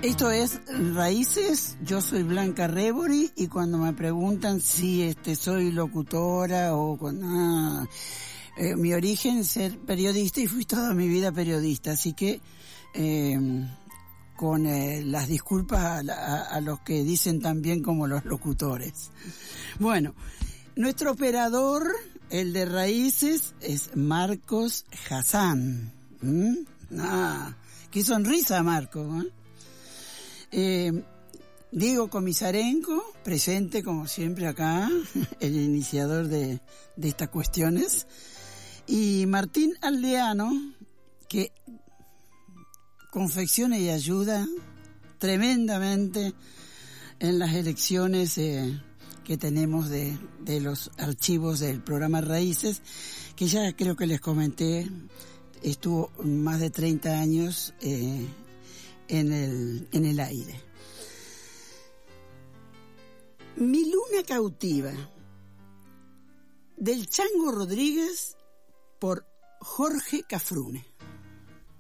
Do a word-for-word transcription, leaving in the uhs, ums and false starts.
Esto es Raíces, yo soy Blanca Rebori y cuando me preguntan si este soy locutora o cuando... Ah, eh, mi origen es ser periodista y fui toda mi vida periodista, así que eh, con eh, las disculpas a, a, a los que dicen también como los locutores. Bueno, nuestro operador, el de Raíces, es Marcos Hassan. ¿Mm? Ah, qué sonrisa, Marcos, ¿eh? Eh, Diego Comisarenko, presente como siempre acá, el iniciador de, de estas cuestiones, y Martín Aldeano, que confecciona y ayuda tremendamente en las elecciones eh, que tenemos de, de los archivos del programa Raíces, que ya creo que les comenté, estuvo más de treinta años eh, en el, en el aire. Mi luna cautiva, del Chango Rodríguez, por Jorge Cafrune.